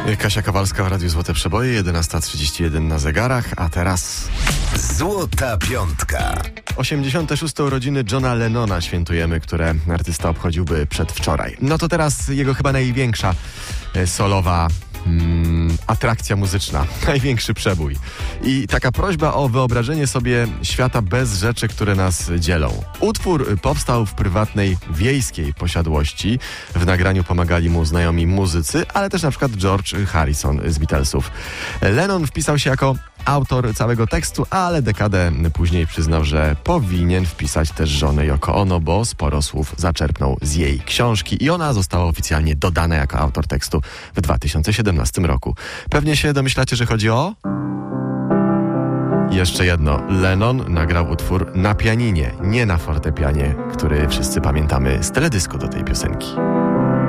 Kasia Kowalska w Radiu Złote Przeboje, 11:31 na zegarach, a teraz... Złota Piątka. 86. urodziny Johna Lennona świętujemy, które artysta obchodziłby przedwczoraj. No to teraz jego chyba największa solowa atrakcja muzyczna, największy przebój. I taka prośba o wyobrażenie sobie świata bez rzeczy, które nas dzielą. Utwór powstał w prywatnej, wiejskiej posiadłości. W nagraniu pomagali mu znajomi muzycy, ale też na przykład George Harrison z Beatlesów. Lennon wpisał się jako autor całego tekstu, ale dekadę później przyznał, że powinien wpisać też żonę Yoko Ono, bo sporo słów zaczerpnął z jej książki i ona została oficjalnie dodana jako autor tekstu w 2017 roku. Pewnie się domyślacie, że chodzi o... Jeszcze jedno. Lennon nagrał utwór na pianinie, nie na fortepianie, który wszyscy pamiętamy z teledysku do tej piosenki.